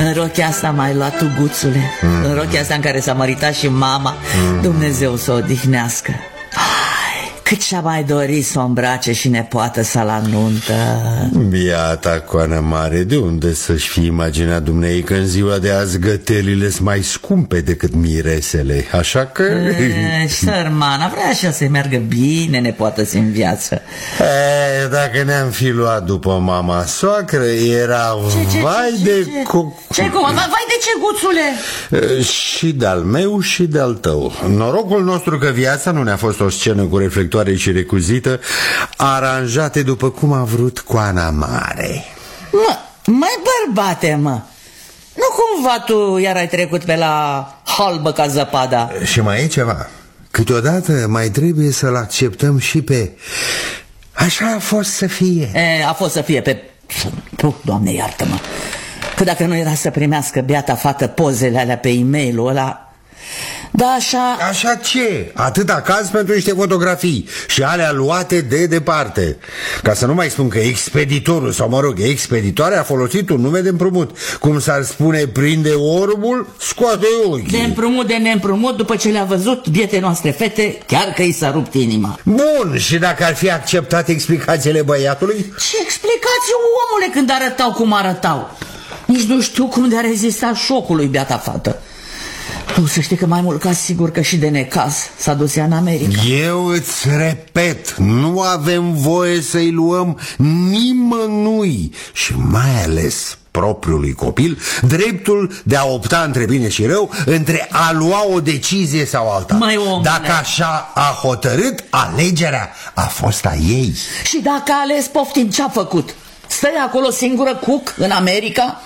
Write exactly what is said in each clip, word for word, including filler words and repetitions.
În rochia asta m-ai luat tu, Guțule. mm. În rochia asta în care s-a măritat și mama. mm. Dumnezeu să o odihnească. Cât și-a mai dorit să o îmbrace și nepoată sa la nuntă. Biata coană mare, de unde să-și fi imaginat dumnei că în ziua de azi gătelile sunt mai scumpe decât miresele? Așa că... E, sărmana, vrea așa să meargă bine nepoată-ți în viață. E, dacă ne-am fi luat după mama soacră, era ce, ce, vai ce, de... Ce, ce, ce, cum? Vai de ce, Guțule? Și de-al meu și de-al tău. Norocul nostru că viața nu ne-a fost o scenă cu reflectoare și recuzită, aranjate după cum a vrut coana mare. Mă, mai bărbate, mă, nu cumva tu iar ai trecut pe la halbă ca zăpada? Și mai e ceva. Câteodată mai trebuie să-l acceptăm și pe... Așa a fost să fie. E, a fost să fie pe... Puh, Doamne, iartă-mă. Că dacă nu era să primească beata fată pozele alea pe e-mailul ăla... Da, așa... Așa ce? Atâta caz pentru niște fotografii și alea luate de departe. Ca să nu mai spun că expeditorul, sau mă rog, expeditoarea a folosit un nume de împrumut. Cum s-ar spune, prinde orbul, scoate ochii. De împrumut, de neîmprumut, după ce le-a văzut biete noastre fete, chiar că i s-a rupt inima. Bun, și dacă ar fi acceptat explicațiile băiatului? Ce explicații, omule, când arătau cum arătau? Nici nu știu cum de a rezista șocului beata fată. Tu să știi că mai mult ca sigur că și de necaz s-a dus ea în America. Eu îți repet, nu avem voie să-i luăm nimănui și mai ales propriului copil dreptul de a opta între bine și rău, între a lua o decizie sau alta. Mai omule. Dacă așa a hotărât, alegerea a fost a ei. Și dacă a ales, poftim, ce-a făcut? Stai acolo singură, cuc, în America?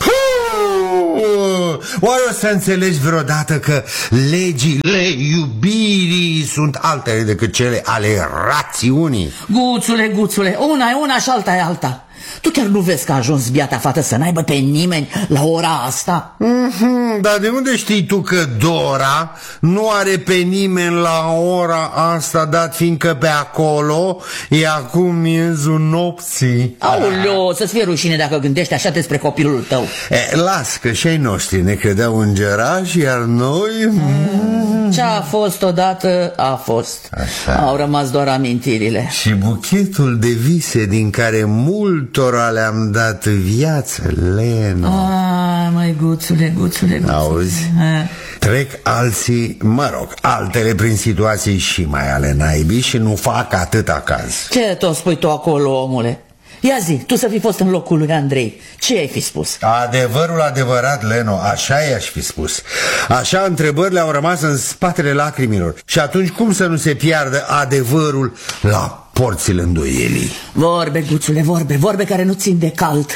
Oare o să înțelegi vreodată că legile iubirii sunt altele decât cele ale rațiunii? Guțule, Guțule, una e una și alta e alta. Tu chiar nu vezi că a ajuns biata fată să n-aibă pe nimeni la ora asta? Mm-hmm, dar de unde știi tu că Dora nu are pe nimeni la ora asta, dat fiindcă pe acolo e acum miezul nopții? Aoleo, să-ți fie rușine dacă gândești așa despre copilul tău. E, las că și ai noștri ne credeau îngerași, iar noi... Mm, ce-a fost odată, a fost. Așa. Au rămas doar amintirile. Și buchetul de vise din care multora le-am dat viață, Leno. Ah, mai Guțule, Guțule, Guțule. Auzi? A. Trec alții, mă rog, altele prin situații și mai ale naibii și nu fac atâta caz. Ce tot spui tu acolo, omule? Ia zi, tu să fi fost în locul lui Andrei, ce ai fi spus? Adevărul adevărat, Leno, așa i-aș fi spus. Așa întrebările au rămas în spatele lacrimilor. Și atunci cum să nu se piardă adevărul la porțile îndoielii? Vorbe, Guțule, vorbe, vorbe care nu țin de cald.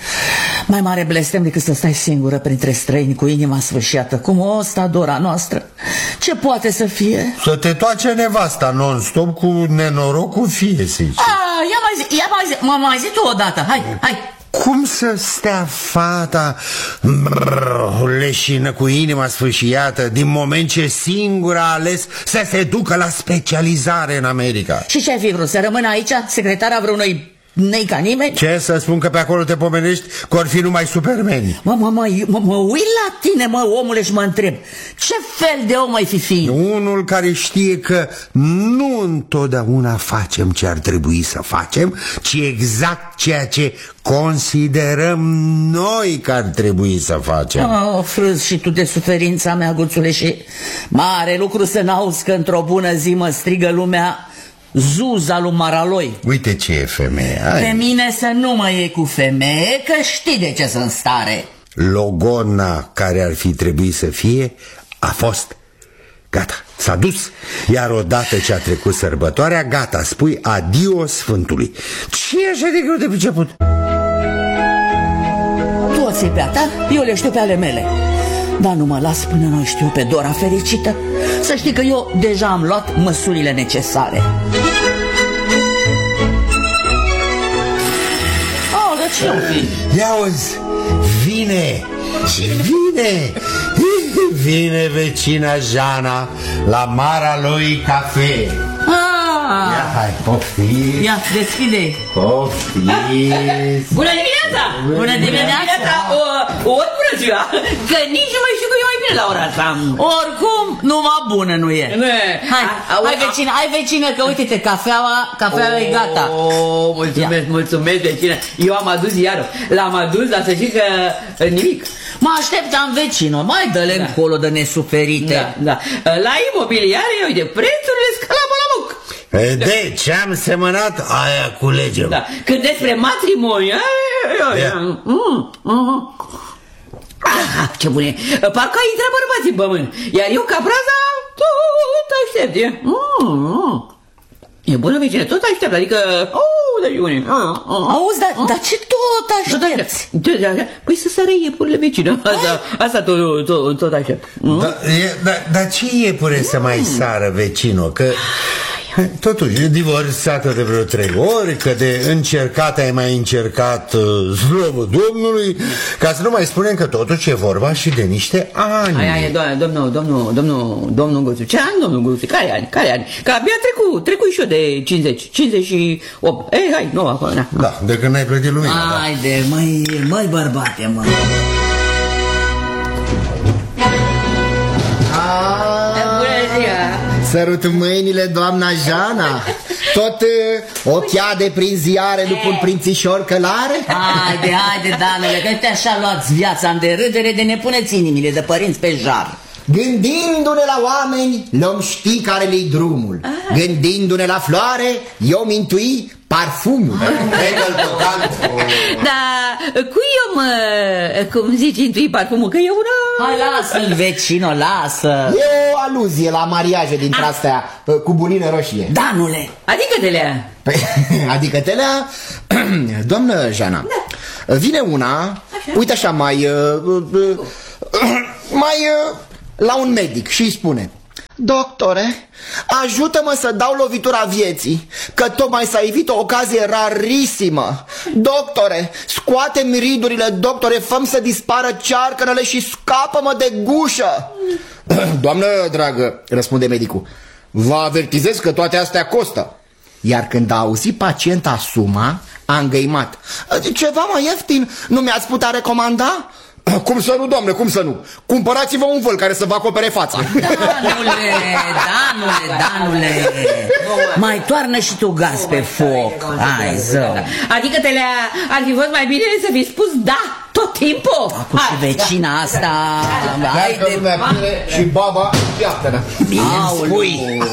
Mai mare blestem decât să stai singură printre străini cu inima sfâșiată, cum o ăsta, Dora noastră. Ce poate să fie? Să te toace nevasta non-stop cu nenorocul fie, să zici. Ah, ia mai zi, ia mai zi, m-am mai zi tu odată, hai, hai. Cum să stea fata brrr, leșină cu inima sfâșiată din moment ce singur a ales să se ducă la specializare în America? Și ce ai fi vrut, să rămână aici, secretara vreunui nei ca nimeni? Ce să spun, că pe acolo te pomenești că or fi numai supermeni? Mă, mă, mă, mă, mă uit la tine, mă, omule, și mă întreb, ce fel de om ai fi fi? Unul care știe că nu întotdeauna facem ce ar trebui să facem, ci exact ceea ce considerăm noi că ar trebui să facem. Oh, frâs și tu de suferința mea, Guțule, și mare lucru să n-auzi că într-o bună zi mă strigă lumea Zuza lui Maraloi. Uite ce e femeie. Hai. Pe mine să nu mă iei cu femeie, că știi de ce sunt stare. Logona care ar fi trebuit să fie a fost. Gata, s-a dus. Iar odată ce a trecut sărbătoarea, gata, spui adio Sfântului. Ce e așa de greu de priceput? Tu o ții pe a ta, eu le știu pe ale mele. Dar nu mă las până nu știu pe Dora fericită. Să știi că eu deja am luat măsurile necesare. Oh, dar ce-o fi? Ia uzi, vine, vine, vine vecina Jana la Maraloi Cafe. Ah. Ia, hai, poftiți. Ia, deschide. Poftiți. Bună dimineața! Bună dimineața! O, o bună bună ziua! Că nici nu mai știu că e mai bine la ora asta. Oricum, numai bună nu e. Hai, hai vecină, hai vecină, că uite-te, cafeaua, cafeaua e gata. Oh, mulțumesc, mulțumesc, vecină. Eu am adus iară. L-am adus, dar să știi că nimic. Mă așteptam, vecină, mai dă-le încolo de nesuferite. Da, da. La imobiliare, uite, prețurile scală la muc. De ce am semănat, aia culegem. Da. Când despre matrimoniu, mm, mm. Ah, ce bune. Parcă ai intrat bărbați în pământ. Iar eu ca braza tot aștept. E, mm, e bună, vecine, tot aștept. Adică, oh, da, bune. Auzi, dar da, ce tot aștepți? Păi să sără iepurile, vecină. Asta, asta tot, tot, tot aștept. Dar da, da, ce iepure să mai sară, vecino? Că totuși, e divorțată de vreo trei ori, că de încercat ai mai încercat, slavă Domnului, ca să nu mai spunem că totuși e vorba și de niște ani. Hai, hai, doamne, domnul, domnul, domnul, domnul Guțu, ce ani, domnul Guțu, care ani, care ani? Că abia trecut, trecut și eu de cincizeci, cincizeci și opt, ei, hai, nu, acolo, na. Da, de când n-ai plătit lumina. Haide, măi, măi, bărbate, mă. Sărut mâinile, doamna Jana. Tot uh, ochiade prin ziare după un prințișor călare? Haide, haide, Danule, că te așa luați viața în derâdere de ne puneți inimile de părinți pe jar. Gândindu-ne la oameni, l-om ști care le-i drumul. Ah. Gândindu-ne la floare, eu mintui parfumul. Da, cui eu mă, cum zici, intui parfumul? Că eu una... Hai, lasă-l, vecino, lasă. E o aluzie la mariaje dintre astea cu bulină roșie. Danule. Adică telea. Păi, adică telea, doamnă Jana, da. Vine una, așa. Uite așa, mai, uh, uh, mai uh, la un medic și îi spune: doctore, ajută-mă să dau lovitura vieții, că tocmai s-a evit o ocazie rarisimă. Doctore, scoate-mi ridurile, doctore, fă-mi să dispară cearcănele și scapă-mă de gușă. Doamnă dragă, răspunde medicul, vă avertizez că toate astea costă. Iar când a auzit pacienta suma, a îngăimat: ceva mai ieftin nu mi-ați putea recomanda? Cum să nu, doamne, cum să nu? Cumpărați-vă un văl care să vă acopere fața. Danule, Danule, Danule, mai toarnă și tu gaz pe foc. Hai, zău. Adică telea, ar fi fost mai bine să fi spus da tot timpul. Acum și vecina asta. Haide, și baba piaptenă. Bine spui.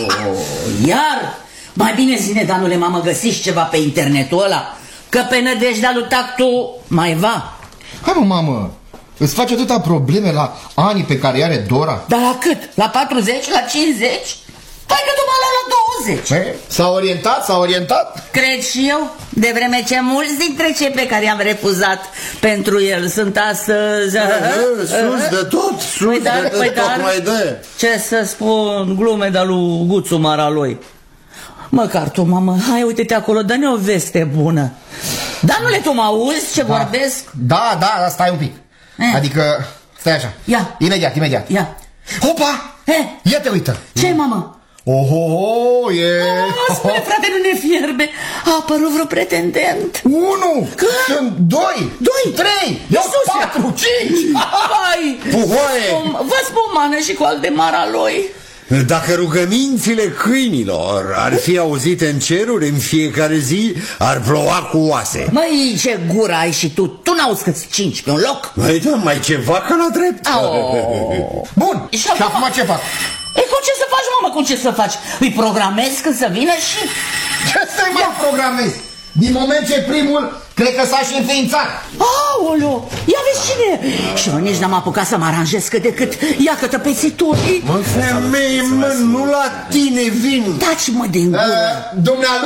Iar, mai bine zine, Danule, mamă, găsiți ceva pe internetul ăla? Că pe nădejdea lui tactu mai va. Hai mă, mamă, îți face atâta probleme la anii pe care are Dora? Dar la cât? La patruzeci? La cincizeci? Hai că numai la douăzeci. S-a orientat, s-a orientat? Cred și eu, de vreme ce mulți dintre cei pe care i-am refuzat pentru el sunt astăzi... Sus de tot, sus de tot, mai dă. Ce să spun, glume de-a lui Guțu Maraloi. Măcar tu, mamă, hai, uite-te acolo, dă-ne o veste bună. Danule, tu mă auzi ce da. vorbesc? Da, da, stai un pic. eh. Adică, stai așa. Ia. Imediat, imediat. Ia. Hopa! Eh. Ia te uită. Ce-i, mamă? Oho, e... Oh, spune, frate, nu ne fierbe. A apărut vreo pretendent. Unu, Că? sunt doi, Doi, trei, eu patru, cinci. Hai, puhoaie. vă spumană și cu al de Maraloi. Dacă rugămințile câinilor ar fi auzite în ceruri în fiecare zi, ar ploua cu oase. Măi, ce gură ai și tu. Tu n-auzi că-ți cinci pe un loc? Măi, da, mai ceva ca la drept. Oh. Bun, și, și acum ce fac? E, cum ce să faci, mamă, cum ce să faci? Îi programezi când să vină și... Ce să-i mai programezi? Din moment ce primul, cred că s-a și înființat. Aoleu, ia vezi cine. Și eu nici n-am apucat să mă aranjez cât de cât. Ia că tăpețituri. Mă, femeie, mă, nu la tine vin. Taci, mă, din gură. uh, Dumnealui